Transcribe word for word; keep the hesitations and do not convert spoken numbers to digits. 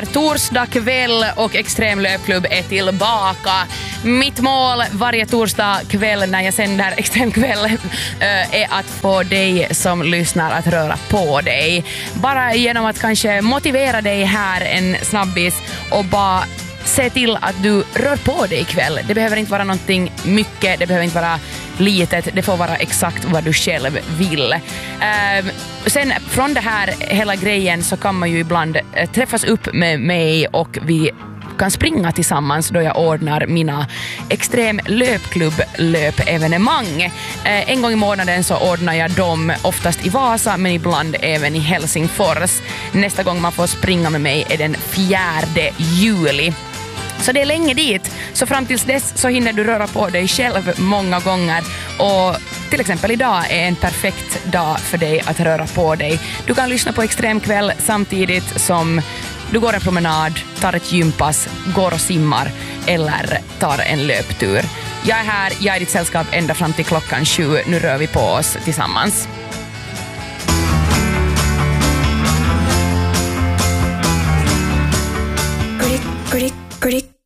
torsdag kväll och Extrem löpklubb är tillbaka. Mitt mål varje torsdag kväll när jag sänder Extrem kväll är att få dig som lyssnar att röra på dig. Bara genom att kanske motivera dig här en snabbis och bara se till att du rör på dig ikväll. Det behöver inte vara någonting mycket, det behöver inte vara litet, det får vara exakt vad du själv vill. Uh, sen från det här hela grejen så kan man ju ibland uh, träffas upp med mig och vi kan springa tillsammans då jag ordnar mina Extrem löpklubb löpevenemang. Eh, en gång i månaden så ordnar jag dem oftast i Vasa men ibland även i Helsingfors. Nästa gång man får springa med mig är den fjärde juli. Så det är länge dit. Så fram tills dess så hinner du röra på dig själv många gånger. Och till exempel idag är en perfekt dag för dig att röra på dig. Du kan lyssna på Extremkväll samtidigt som du går en promenad, tar ett gympass, går och simmar eller tar en löptur. Jag är här, jag är ditt sällskap ända fram till klockan sju. Nu rör vi på oss tillsammans. Grit, grit, grit.